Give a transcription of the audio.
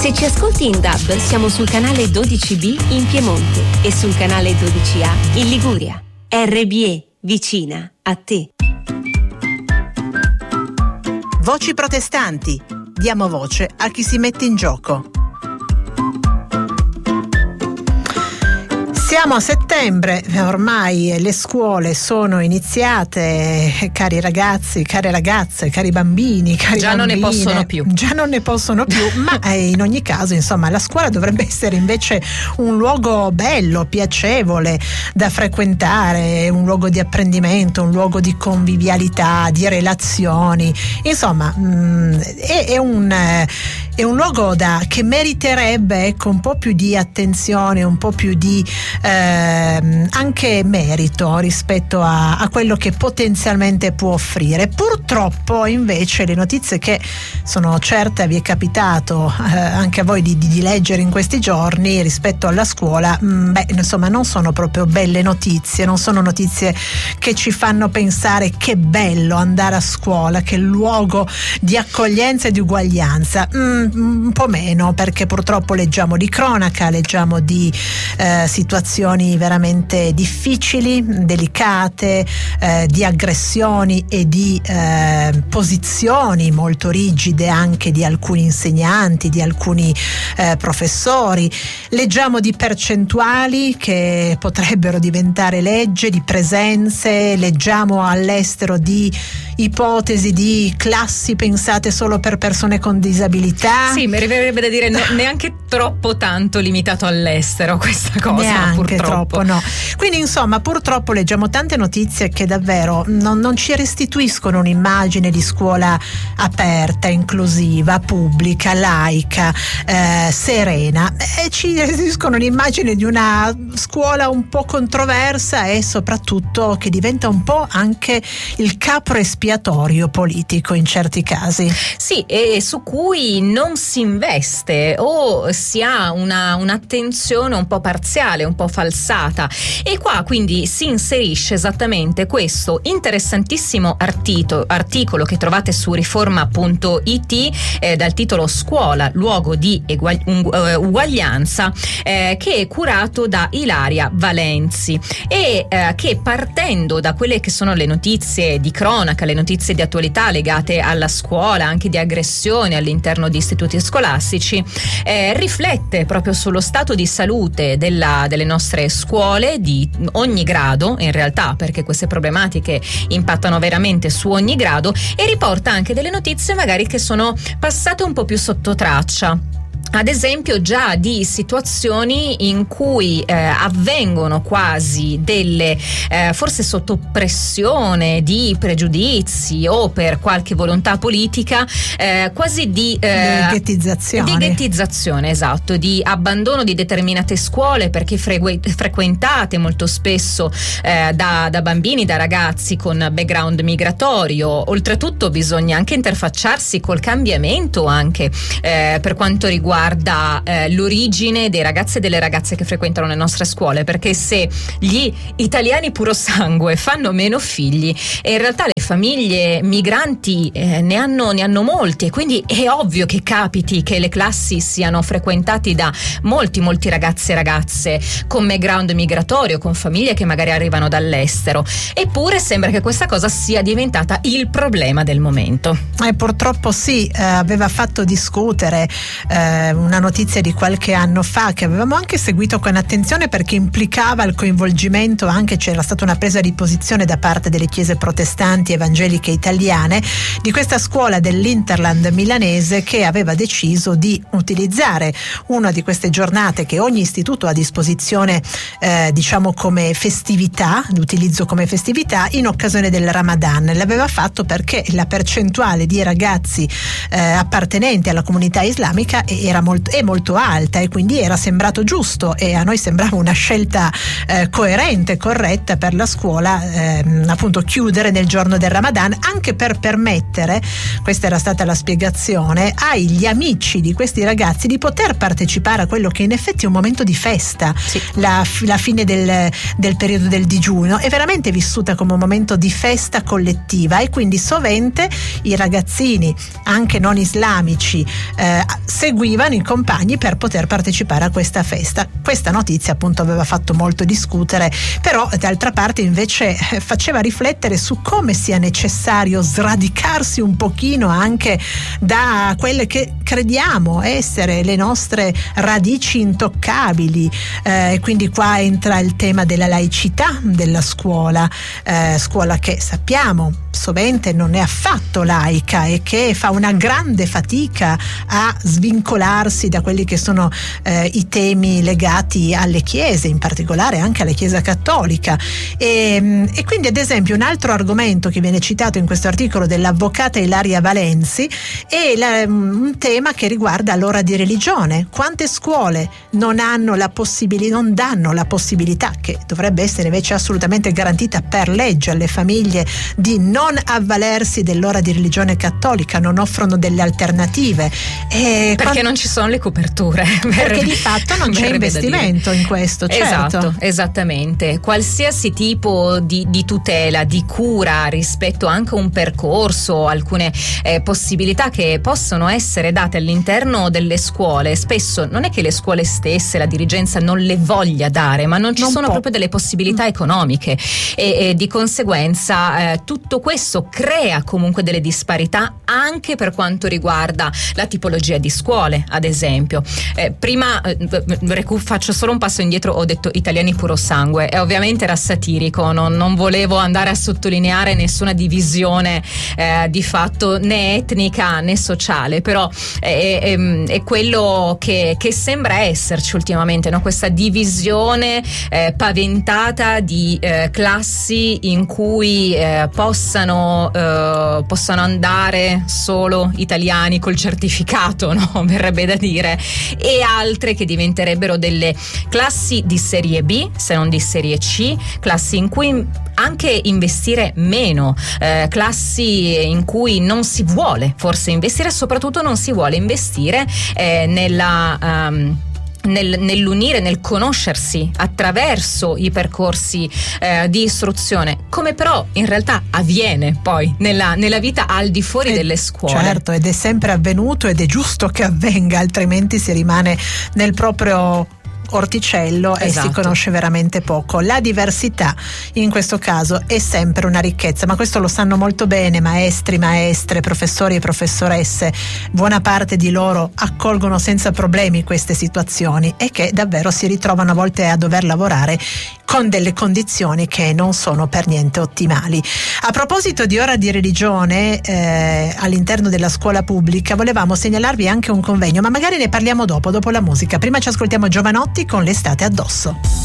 Se ci ascolti in DAB, siamo sul canale 12B in Piemonte e sul canale 12A in Liguria. RBE, vicina a te. Voci protestanti. Diamo voce a chi si mette in gioco. Siamo a settembre, ormai le scuole sono iniziate, cari ragazzi, care ragazze, cari bambini, cari già bambine, Già non ne possono più, ma in ogni caso, insomma, la scuola dovrebbe essere invece un luogo bello, piacevole da frequentare, un luogo di apprendimento, un luogo di convivialità, di relazioni, insomma, è un luogo che meriterebbe, ecco, un po' più di attenzione, un po' più di anche merito rispetto a quello che potenzialmente può offrire. Purtroppo invece le notizie che sono certa vi è capitato anche a voi di leggere in questi giorni rispetto alla scuola, insomma, non sono proprio belle notizie, non sono notizie che ci fanno pensare che bello andare a scuola, che luogo di accoglienza e di uguaglianza. Un po' meno, perché purtroppo leggiamo di cronaca, leggiamo di situazioni veramente difficili, delicate, di aggressioni e di posizioni molto rigide anche di alcuni insegnanti, di alcuni professori. Leggiamo di percentuali che potrebbero diventare legge, di presenze, leggiamo all'estero di ipotesi di classi pensate solo per persone con disabilità. Sì, mi verrebbe da dire neanche troppo tanto limitato all'estero questa cosa. Neanche purtroppo. Troppo, no. Quindi insomma, purtroppo leggiamo tante notizie che davvero non ci restituiscono un'immagine di scuola aperta, inclusiva, pubblica, laica, serena, e ci restituiscono un'immagine di una scuola un po' controversa e soprattutto che diventa un po' anche il capro espiatorio politico in certi casi. Sì, e su cui non si investe o si ha un'attenzione un po' parziale, un po' falsata, e qua quindi si inserisce esattamente questo interessantissimo articolo che trovate su riforma.it dal titolo Scuola, luogo di uguaglianza, che è curato da Ilaria Valenzi e che, partendo da quelle che sono le notizie di cronaca, le notizie di attualità legate alla scuola, anche di aggressioni all'interno di istituti scolastici, riflette proprio sullo stato di salute delle nostre scuole di ogni grado, in realtà, perché queste problematiche impattano veramente su ogni grado, e riporta anche delle notizie magari che sono passate un po' più sotto traccia. Ad esempio già di situazioni in cui avvengono quasi delle forse sotto pressione di pregiudizi o per qualche volontà politica, quasi di ghettizzazione, esatto, di abbandono di determinate scuole perché frequentate molto spesso da bambini, da ragazzi con background migratorio. Oltretutto bisogna anche interfacciarsi col cambiamento anche per quanto riguarda l'origine dei ragazzi e delle ragazze che frequentano le nostre scuole, perché se gli italiani puro sangue fanno meno figli, e in realtà le famiglie migranti ne hanno molti, e quindi è ovvio che capiti che le classi siano frequentate da molti ragazzi e ragazze con background migratorio, con famiglie che magari arrivano dall'estero. Eppure sembra che questa cosa sia diventata il problema del momento. Purtroppo sì, aveva fatto discutere una notizia di qualche anno fa che avevamo anche seguito con attenzione, perché implicava il coinvolgimento, anche c'era stata una presa di posizione da parte delle chiese protestanti evangeliche italiane, di questa scuola dell'Interland milanese che aveva deciso di utilizzare una di queste giornate che ogni istituto ha a disposizione, diciamo come festività, l'utilizzo come festività in occasione del Ramadan. L'aveva fatto perché la percentuale di ragazzi appartenenti alla comunità islamica è molto alta, e quindi era sembrato giusto, e a noi sembrava una scelta coerente, corretta per la scuola, appunto chiudere nel giorno del Ramadan, anche per permettere, questa era stata la spiegazione, agli amici di questi ragazzi di poter partecipare a quello che in effetti è un momento di festa. Sì. La fine del periodo del digiuno è veramente vissuta come un momento di festa collettiva, e quindi sovente i ragazzini anche non islamici seguivano arrivano i compagni per poter partecipare a questa festa. Questa notizia appunto aveva fatto molto discutere, però d'altra parte invece faceva riflettere su come sia necessario sradicarsi un pochino anche da quelle che crediamo essere le nostre radici intoccabili, quindi qua entra il tema della laicità della scuola, scuola che sappiamo sovente non è affatto laica e che fa una grande fatica a svincolarsi da quelli che sono i temi legati alle chiese, in particolare anche alla Chiesa cattolica, e quindi ad esempio un altro argomento che viene citato in questo articolo dell'avvocata Ilaria Valenzi è un tema che riguarda l'ora di religione. Quante scuole non danno la possibilità, che dovrebbe essere invece assolutamente garantita per legge alle famiglie, di non avvalersi dell'ora di religione cattolica, non offrono delle alternative perché non ci sono le coperture, perché di fatto non c'è investimento in questo. Esatto, esattamente. Qualsiasi tipo di tutela, di cura rispetto anche a un percorso, alcune possibilità che possono essere date all'interno delle scuole, spesso non è che le scuole stesse, la dirigenza non le voglia dare, ma non ci sono proprio delle possibilità economiche e di conseguenza tutto questo crea comunque delle disparità anche per quanto riguarda la tipologia di scuole, ad esempio. Prima faccio solo un passo indietro, ho detto italiani puro sangue e ovviamente era satirico, non volevo andare a sottolineare nessuna divisione di fatto né etnica né sociale, però è quello che sembra esserci ultimamente, no? Questa divisione paventata di classi in cui possano andare solo italiani col certificato, no? Verrebbe da dire, e altre che diventerebbero delle classi di serie B, se non di serie C, classi in cui anche investire meno, classi in cui non si vuole forse investire, soprattutto non si vuole investire nell'unire, nel conoscersi attraverso i percorsi di istruzione, come però in realtà avviene poi nella vita al di fuori delle scuole. Certo, ed è sempre avvenuto ed è giusto che avvenga, altrimenti si rimane nel proprio orticello e si conosce veramente poco. La diversità in questo caso è sempre una ricchezza, ma questo lo sanno molto bene maestri, maestre, professori e professoresse. Buona parte di loro accolgono senza problemi queste situazioni e che davvero si ritrovano a volte a dover lavorare con delle condizioni che non sono per niente ottimali. A proposito di ora di religione all'interno della scuola pubblica, volevamo segnalarvi anche un convegno, ma magari ne parliamo dopo la musica. Prima ci ascoltiamo Giovanotti con L'estate addosso.